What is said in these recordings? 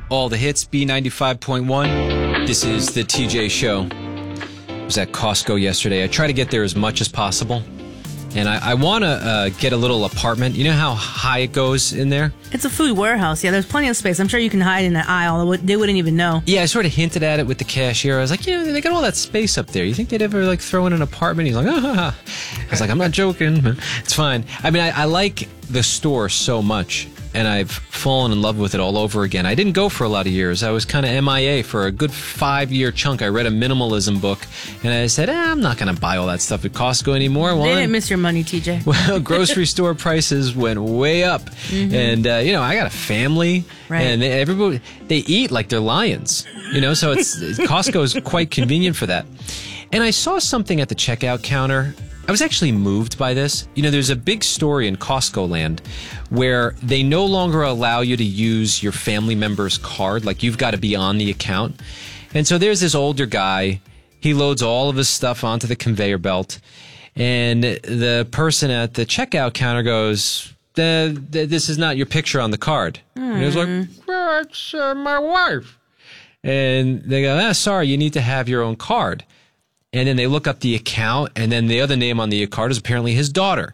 All the hits, B95.1. This is the TJ Show. I was at Costco yesterday. I try to get there as much as possible. And I want to get a little apartment. You know how high it goes in there? It's a food warehouse. Yeah, there's plenty of space. I'm sure you can hide in the aisle. They wouldn't even know. Yeah, I sort of hinted at it with the cashier. I was like, they got all that space up there. You think they'd ever throw in an apartment? He's like, I was like, I'm not joking. It's fine. I mean, I like the store so much, and I've fallen in love with it all over again. I didn't go for a lot of years. I was kind of MIA for a good 5-year chunk. I read a minimalism book, and I said, I'm not going to buy all that stuff at Costco anymore. They didn't miss your money, TJ. Well, grocery store prices went way up. Mm-hmm. And, I got a family, right. And everybody, they eat like they're lions, so Costco is quite convenient for that. And I saw something at the checkout counter. I was actually moved by this. There's a big story in Costco land where they no longer allow you to use your family member's card. Like, you've got to be on the account. And so there's this older guy. He loads all of his stuff onto the conveyor belt. And the person at the checkout counter goes, this is not your picture on the card. And he was like, well, it's my wife. And they go, sorry, you need to have your own card. And then they look up the account, and then the other name on the card is apparently his daughter.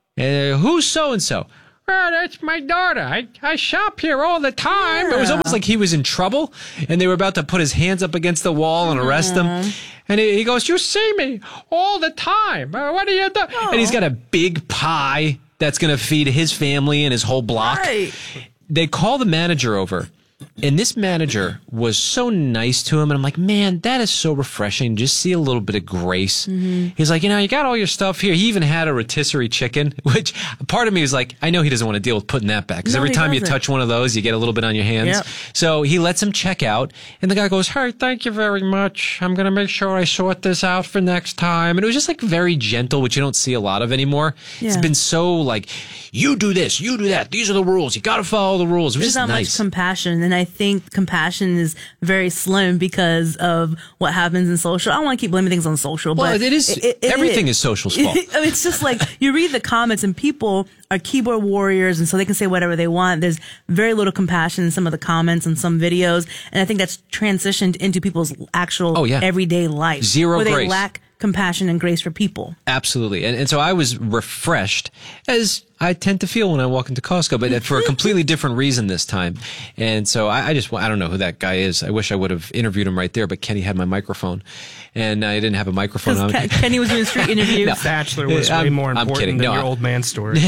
And who's so-and-so? Oh, that's my daughter. I shop here all the time. Yeah. It was almost like he was in trouble, and they were about to put his hands up against the wall and arrest him. And he goes, you see me all the time. What do you do? Oh. And he's got a big pie that's going to feed his family and his whole block. Right. They call the manager over. And this manager was so nice to him. And I'm like, man, that is so refreshing. Just see a little bit of grace. Mm-hmm. He's like, you got all your stuff here. He even had a rotisserie chicken, which part of me was like, I know he doesn't want to deal with putting that back. Because every time you touch one of those, you get a little bit on your hands. Yep. So he lets him check out. And the guy goes, hey, thank you very much. I'm going to make sure I sort this out for next time. And it was just very gentle, which you don't see a lot of anymore. Yeah. It's been so you do this, you do that. These are the rules. You got to follow the rules. It was There's not much compassion. And I think compassion is very slim because of what happens in social. I don't want to keep blaming things on social, but it is. Everything is social's fault. It's just you read the comments and people are keyboard warriors, and so they can say whatever they want. There's very little compassion in some of the comments and some videos, and I think that's transitioned into people's actual everyday life. Zero where grace. They lack compassion and grace for people. Absolutely. And so I was refreshed, as I tend to feel when I walk into Costco, but for a completely different reason this time. And so I don't know who that guy is. I wish I would have interviewed him right there, but Kenny had my microphone, and I didn't have a microphone on. Kenny was doing a street interview. No. Bachelor was way more important than your old man story.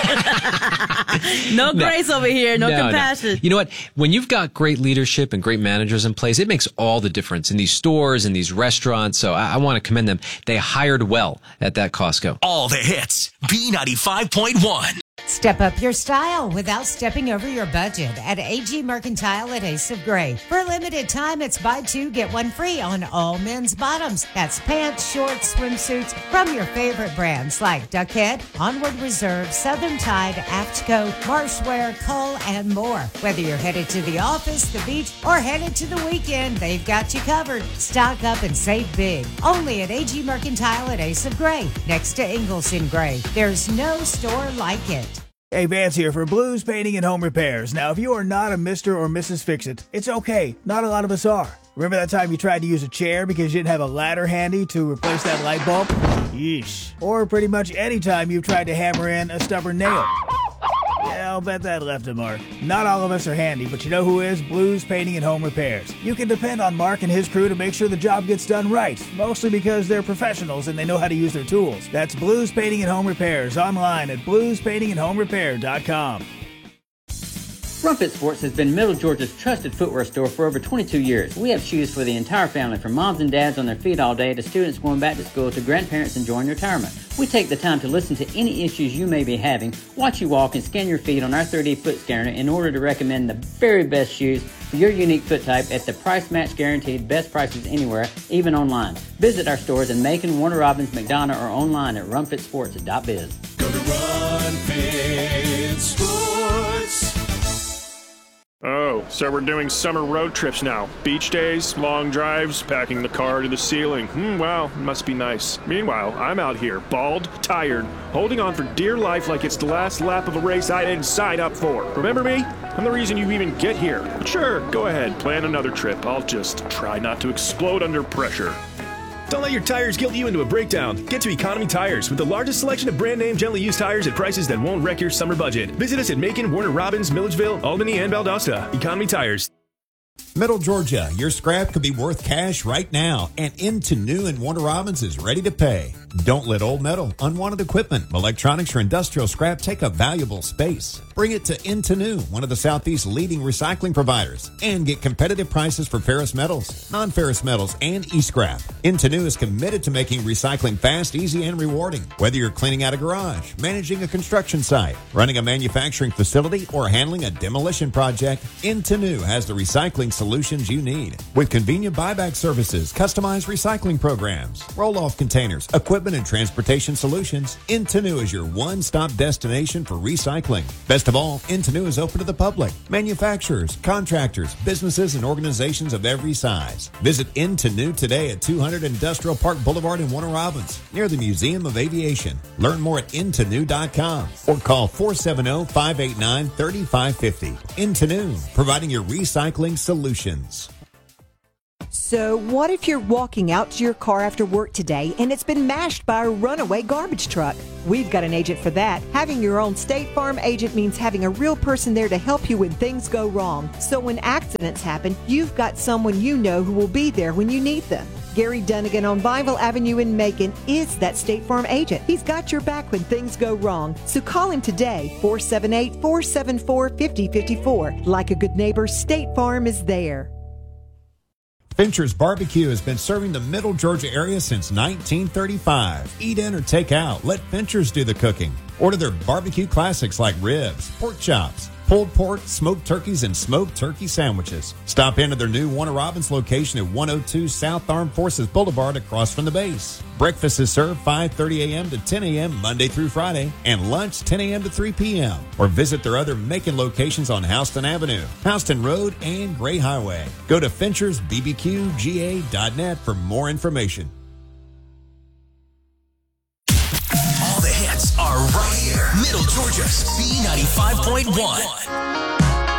No grace over here, no compassion. No. You know what? When you've got great leadership and great managers in place, it makes all the difference in these stores and these restaurants. So I want to commend them. They hired well at that Costco. All the hits, B95.1. Step up your style without stepping over your budget at AG Mercantile at Ace of Gray. For a limited time, it's buy two, get one free on all men's bottoms. That's pants, shorts, swimsuits from your favorite brands like Duckhead, Onward Reserve, Southern Tide, Aftco, Marshwear, Cull, and more. Whether you're headed to the office, the beach, or headed to the weekend, they've got you covered. Stock up and save big. Only at AG Mercantile at Ace of Gray, next to Ingalls in Gray. There's no store like it. Hey, Vance here for Blues Painting and Home Repairs. Now, if you are not a Mr. or Mrs. Fix-It, it's okay. Not a lot of us are. Remember that time you tried to use a chair because you didn't have a ladder handy to replace that light bulb? Yeesh. Or pretty much any time you've tried to hammer in a stubborn nail. Yeah, I'll bet that left a mark. Not all of us are handy, but you know who is? Blues Painting and Home Repairs. You can depend on Mark and his crew to make sure the job gets done right, mostly because they're professionals and they know how to use their tools. That's Blues Painting and Home Repairs online at bluespaintingandhomerepair.com. Rumfit Sports has been Middle Georgia's trusted footwear store for over 22 years. We have shoes for the entire family, from moms and dads on their feet all day to students going back to school to grandparents enjoying retirement. We take the time to listen to any issues you may be having, watch you walk, and scan your feet on our 3D foot scanner in order to recommend the very best shoes for your unique foot type at the price match guaranteed, best prices anywhere, even online. Visit our stores in Macon, Warner Robins, McDonough, or online at rumfitsports.biz. Go to Run Fit Sports. Oh, Oh, so we're doing summer road trips now. Beach days, long drives, packing the car to the ceiling. Wow, must be nice. Meanwhile, I'm out here, bald, tired, holding on for dear life like it's the last lap of a race I didn't sign up for. Remember me? I'm the reason you even get here. But sure, go ahead, plan another trip. I'll just try not to explode under pressure. Don't let your tires guilt you into a breakdown. Get to Economy Tires with the largest selection of brand name gently used tires at prices that won't wreck your summer budget. Visit us at Macon, Warner Robins, Milledgeville, Albany, and Valdosta. Economy Tires. Middle Georgia, your scrap could be worth cash right now, and Into New in Warner Robins is ready to pay. Don't let old metal, unwanted equipment, electronics, or industrial scrap take up valuable space. Bring it to Into New, one of the Southeast's leading recycling providers, and get competitive prices for ferrous metals, non-ferrous metals, and e-scrap. Into New is committed to making recycling fast, easy, and rewarding. Whether you're cleaning out a garage, managing a construction site, running a manufacturing facility, or handling a demolition project, Into New has the recycling solutions you need. With convenient buyback services, customized recycling programs, roll-off containers, equipment and transportation solutions, Into New is your one-stop destination for recycling. Best of all, Into New is open to the public, manufacturers, contractors, businesses, and organizations of every size. Visit Into New today at 200 Industrial Park Boulevard in Warner Robins, near the Museum of Aviation. Learn more at intonew.com or call 470-589-3550. Into New, providing your recycling solutions. So what if you're walking out to your car after work today and it's been mashed by a runaway garbage truck? We've got an agent for that. Having your own State Farm agent means having a real person there to help you when things go wrong. So when accidents happen, you've got someone you know who will be there when you need them. Gary Dunnigan on Bible Avenue in Macon is that State Farm agent. He's got your back when things go wrong. So call him today, 478-474-5054. Like a good neighbor, State Farm is there. Fincher's Barbecue has been serving the Middle Georgia area since 1935. Eat in or take out. Let Fincher's do the cooking. Order their barbecue classics like ribs, pork chops, pulled pork, smoked turkeys, and smoked turkey sandwiches. Stop into their new Warner Robins location at 102 South Armed Forces Boulevard across from the base. Breakfast is served 5:30 a.m. to 10 a.m. Monday through Friday, and lunch 10 a.m. to 3 p.m. Or visit their other Macon locations on Houston Avenue, Houston Road, and Gray Highway. Go to FinchersBBQGA.net for more information. All the hits are right here. Middle Georgia's B95.1.